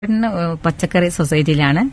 പച്ചക്കറി സൊസൈറ്റിയിലാണ്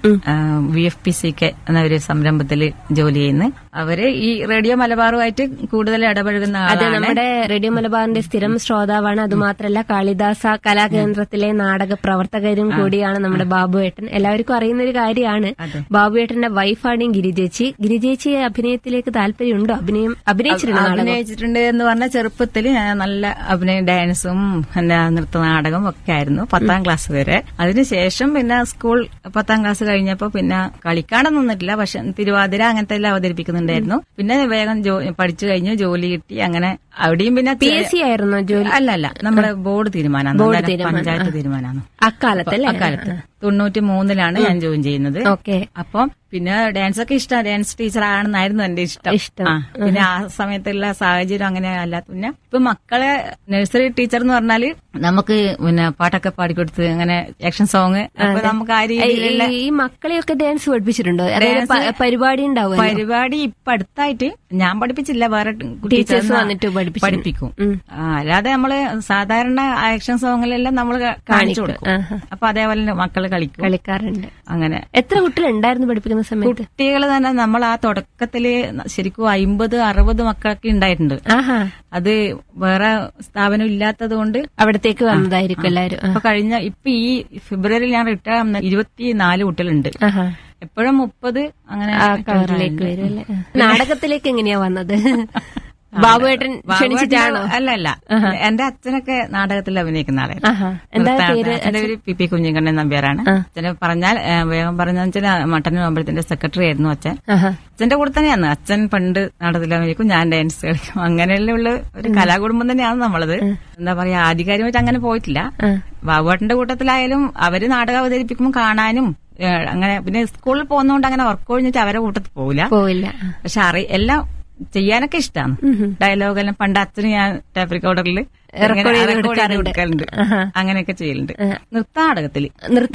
VFPCK എന്ന ഒരു സംരംഭത്തിൽ ജോലി ചെയ്യുന്നത്. അവര് ഈ റേഡിയോ മലബാറുമായിട്ട് കൂടുതൽ ഇടപഴകുന്ന അതെ, ആളാണ്. നമ്മുടെ റേഡിയോ മലബാറിന്റെ സ്ഥിരം ശ്രോതാവാണ്. അതുമാത്രല്ല കാളിദാസ കലാകേന്ദ്രത്തിലെ നാടക പ്രവർത്തകരും കൂടിയാണ് നമ്മുടെ ബാബുവേട്ടൻ. എല്ലാവർക്കും അറിയുന്ന ഒരു കാര്യമാണ്. ബാബുവേട്ടന്റെ വൈഫാണ് ഗിരിജേച്ചി. ഗിരിജേച്ചിയെ അഭിനയത്തിലേക്ക് താല്പര്യമുണ്ടോ? അഭിനയിച്ചിട്ടുണ്ട് എന്ന് പറഞ്ഞാൽ ചെറുപ്പത്തിൽ ഞാൻ നല്ല അഭിനയം, ഡാൻസും പിന്നെ നൃത്തനാടകം ഒക്കെ ആയിരുന്നു 10ാം ക്ലാസ് വരെ. അതിനുശേഷം പിന്നെ സ്കൂൾ 10ാം ക്ലാസ് കഴിഞ്ഞപ്പോ പിന്നെ കളിക്കാനൊന്നും നിന്നിട്ടില്ല. പക്ഷെ തിരുവാതിര അങ്ങനത്തെ എല്ലാം അവതരിപ്പിക്കുന്നുണ്ടായിരുന്നു. പിന്നെ വേഗം പഠിച്ചു കഴിഞ്ഞു, ജോലി കിട്ടി. അങ്ങനെ അവിടെയും പിന്നെ PSC ആയിരുന്നോ ജോലി? അല്ലല്ല, നമ്മുടെ ബോർഡ് തീരുമാനമാണ്, പഞ്ചായത്ത് തീരുമാനമാണ് അക്കാലത്തല്ലേ? അക്കാലത്ത് 93-ലാണ് ഞാൻ ജോയിൻ ചെയ്യുന്നത്. ഓക്കെ. അപ്പം പിന്നെ ഡാൻസ് ഒക്കെ ഇഷ്ടം, ഡാൻസ് ടീച്ചർ ആണെന്നായിരുന്നു എന്റെ ഇഷ്ടം. പിന്നെ ആ സമയത്തുള്ള സാഹചര്യം അങ്ങനെ അല്ല. പിന്നെ ഇപ്പൊ മക്കളെ നഴ്സറി ടീച്ചർ എന്ന് പറഞ്ഞാല് നമുക്ക് പിന്നെ പാട്ടൊക്കെ പാടിക്കൊടുത്ത് അങ്ങനെ ആക്ഷൻ സോങ്, അപ്പൊ നമുക്ക് ആ രീതിയിലുള്ള ഈ മക്കളെയൊക്കെ ഡാൻസ് പഠിപ്പിച്ചിട്ടുണ്ടോ? പരിപാടി ഉണ്ടാവും. പരിപാടി ഇപ്പൊ അടുത്തായിട്ട് ഞാൻ പഠിപ്പിച്ചില്ല, വേറെ ടീച്ചേഴ്സ് വന്നിട്ട് പഠിപ്പിക്കും. അല്ലാതെ നമ്മള് സാധാരണ ആക്ഷൻ സോങ്ങിലെല്ലാം നമ്മൾ കാണിച്ചു കൊടുക്കും. അപ്പൊ അതേപോലെ മക്കള് കളിക്കാറുണ്ട്. അങ്ങനെ. എത്ര കുട്ടികളുണ്ടായിരുന്നു പഠിപ്പിക്കുന്ന സമയത്ത്? കുട്ടികൾ തന്നെ നമ്മൾ ആ തുടക്കത്തില് ശരിക്കും 50-60 മക്കളൊക്കെ ഉണ്ടായിട്ടുണ്ട്. അത് വേറെ സ്ഥാപനം ഇല്ലാത്തത് കൊണ്ട് അവിടത്തേക്ക് വന്നതായിരിക്കും എല്ലാവരും. അപ്പൊ ഇപ്പൊ ഈ ഫെബ്രുവരിയിൽ ഞാൻ റിട്ടയർ ആവുന്ന 24 കുട്ടികളുണ്ട്. എപ്പോഴും 30 അങ്ങനെ കവറിലേക്ക് വരും അല്ലേ? നാടകത്തിലേക്ക് എങ്ങനെയാ വന്നത്? ബാബുവേട്ടൻ ക്ഷണിച്ചിട്ടാണോ? അല്ലല്ല, എന്റെ അച്ഛനൊക്കെ നാടകത്തിൽ അഭിനയിക്കുന്ന ആളായിരുന്നു. എന്റെ പേര് PP കുഞ്ഞിക്കണ്ണൻ നമ്പ്യാരാണ്. അച്ഛനെ പറഞ്ഞാൽ വേഗം പറഞ്ഞാൽ മട്ടന്നൂർ അമ്പലത്തിന്റെ സെക്രട്ടറി ആയിരുന്നു അച്ഛൻ. അച്ഛന്റെ കൂടെ തന്നെയാണ്. അച്ഛൻ പണ്ട് നാടകത്തിൽ അഭിനയിക്കും, ഞാൻ ഡാൻസ് കളിക്കും. അങ്ങനെയുള്ള ഒരു കലാകുടുംബം തന്നെയാണ് നമ്മളത്. എന്താ പറയാ, ആധികാരികമായിട്ട് അങ്ങനെ പോയിട്ടില്ല. ബാബുവേട്ടന്റെ കൂട്ടത്തിലായാലും അവര് നാടകം അവതരിപ്പിക്കുമ്പോൾ കാണാനും അങ്ങനെ. പിന്നെ സ്കൂളിൽ പോകുന്നതുകൊണ്ട് അങ്ങനെ ഉറക്കം ഒഴിഞ്ഞിട്ട് അവരെ കൂട്ടത്തിൽ പോവില്ല. പക്ഷെ എല്ലാം ചെയ്യാനൊക്കെ ഇഷ്ടമാണ്. ഡയലോഗെല്ലാം പണ്ട് അച്ഛന് ഞാൻ ടേപ്പ് റെക്കോർഡറിൽ കൊടുക്കാറുണ്ട്. അങ്ങനെയൊക്കെ ചെയ്യലുണ്ട്. നൃത്തനാടകത്തില്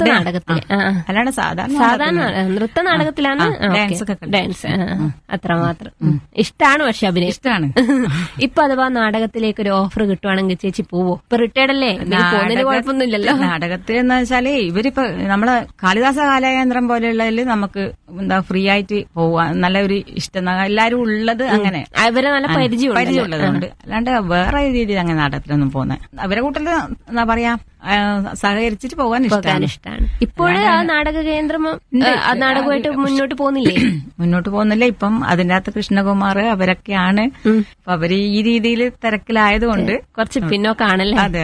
അല്ലാണ്ട് സാധാരണ നൃത്തനാടകത്തിലാണ് ഡാൻസ്. അത്രമാത്രം ഇഷ്ടമാണ്. പക്ഷെ അഭിനയം ഇഷ്ടമാണ്. ഇപ്പൊ അഥവാ നാടകത്തിലേക്ക് ഒരു ഓഫർ കിട്ടുവാണെങ്കിൽ ചേച്ചി പോവോ? ഇപ്പൊ റിട്ടയർഡ് അല്ലേ, പോകുന്നതിന് കുഴപ്പമൊന്നുമില്ലല്ലോ. നാടകത്തിൽ എന്ന് വെച്ചാല് ഇവരിപ്പോ നമ്മളെ കാളിദാസ കലാകേന്ദ്രം പോലെയുള്ളതിൽ നമുക്ക് എന്താ ഫ്രീ ആയിട്ട് പോവാൻ നല്ല ഒരു ഇഷ്ടം, എല്ലാരും ഉള്ളത് അങ്ങനെ അവരെ നല്ല പരിചയമുള്ളതുകൊണ്ട്. അല്ലാണ്ട് വേറെ രീതിയിൽ അങ്ങനെ നാടകത്തിലൊന്നും പോകുന്നത് അവരെ കൂട്ടത്തില് എന്താ പറയാ സഹകരിച്ചിട്ട് പോകാൻ ഇഷ്ടമാണ്. ഇപ്പോഴും ആ നാടക കേന്ദ്രം നാടകമായിട്ട് മുന്നോട്ട് പോകുന്നില്ലേ? ഇപ്പം അതിന്റെ അകത്ത് കൃഷ്ണകുമാർ അവരൊക്കെയാണ്. അവര് ഈ രീതിയിൽ തിരക്കിലായതുകൊണ്ട് കുറച്ച് പിന്നോക്കാണല്ലേ? അതെ.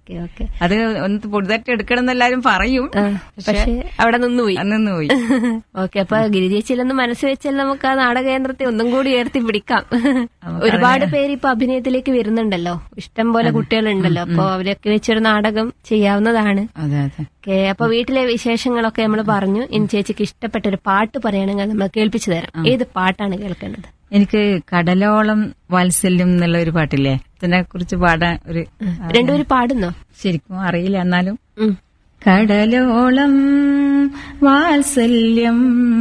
അത് ഒന്ന് പൊടുതട്ടി എടുക്കണം എന്നെല്ലാരും പറയും. പക്ഷെ അവിടെ നിന്നുപോയി. ഓക്കെ. അപ്പൊ ഗിരിജേച്ചിയിലൊന്ന് മനസ്സ് വെച്ചാൽ നമുക്ക് ആ നാടക കേന്ദ്രത്തെ ഒന്നും കൂടി ഉയർത്തി പിടിക്കാം. ഒരുപാട് പേര് ഇപ്പൊ അഭിനയത്തിലേക്ക് വരുന്നുണ്ടല്ലോ, ഇഷ്ടം പോലെ കുട്ടികളുണ്ടല്ലോ. അപ്പൊ അവരൊക്കെ വെച്ചൊരു നാടകം ചെയ്യാവുന്നതാണ്. ഓക്കെ. അപ്പൊ വീട്ടിലെ വിശേഷങ്ങളൊക്കെ നമ്മൾ പറഞ്ഞു. ഇനി ചേച്ചിക്ക് ഇഷ്ടപ്പെട്ട ഒരു പാട്ട് പറയുകയാണെങ്കിൽ നമ്മൾ കേൾപ്പിച്ചു തരാം. ഏത് പാട്ടാണ് കേൾക്കേണ്ടത്? എനിക്ക് കടലോളം വാത്സല്യം എന്നുള്ള ഒരു പാട്ടില്ലേ, അതിനെ കുറിച്ച് പാടാൻ ഒരു രണ്ടുപേരും പാടുന്നോ? ശരിക്കും അറിയില്ല, എന്നാലും കടലോളം വാത്സല്യം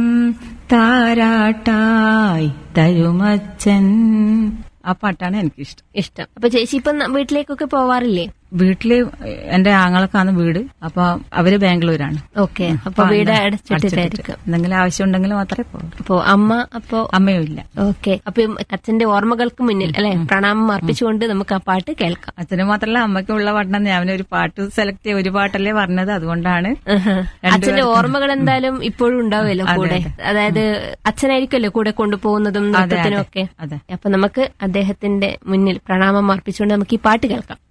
താരാട്ടായി തരുമച്ചൻ, ആ പാട്ടാണ് എനിക്കിഷ്ടം. അപ്പൊ ചേച്ചി ഇപ്പൊ വീട്ടിലേക്കൊക്കെ പോവാറില്ലേ? വീട്ടില് എന്റെ ആങ്ങളൊക്കെയാണ് വീട്. അപ്പൊ അവര് ബാംഗ്ലൂരാണ്. ഓക്കെ. അപ്പൊ വീട് അടച്ചിട്ടായിരിക്കും. എന്തെങ്കിലും ആവശ്യം ഉണ്ടെങ്കിൽ മാത്രമേ പോകും. അപ്പൊ അമ്മയും ഇല്ല. ഓക്കെ. അപ്പൊ അച്ഛന്റെ ഓർമ്മകൾക്ക് മുന്നിൽ അല്ലെ പ്രണാമം അർപ്പിച്ചുകൊണ്ട് നമുക്ക് ആ പാട്ട് കേൾക്കാം. അച്ഛന് മാത്രമല്ല അമ്മയ്ക്കും ഉള്ള പാട്ടാണ്. ഞാനൊരു പാട്ട് സെലക്ട് ചെയ്യ, ഒരു പാട്ടല്ലേ പറഞ്ഞത്, അതുകൊണ്ടാണ്. അച്ഛന്റെ ഓർമ്മകൾ എന്തായാലും ഇപ്പോഴും ഉണ്ടാവുമല്ലോ കൂടെ. അതായത് അച്ഛനായിരിക്കുമല്ലോ കൂടെ കൊണ്ടുപോകുന്നതും നൃത്തത്തിനും ഒക്കെ. അപ്പൊ നമുക്ക് അദ്ദേഹത്തിന്റെ മുന്നിൽ പ്രണാമം അർപ്പിച്ചുകൊണ്ട് നമുക്ക് ഈ പാട്ട് കേൾക്കാം.